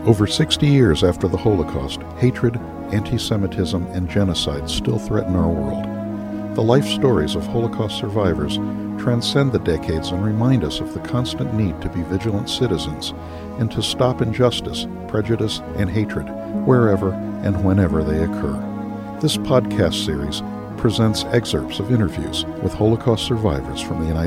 Over 60 years after the Holocaust, hatred, anti-Semitism, and genocide still threaten our world. The life stories of Holocaust survivors transcend the decades and remind us of the constant need to be vigilant citizens and to stop injustice, prejudice, and hatred wherever and whenever they occur. This podcast series presents excerpts of interviews with Holocaust survivors from the United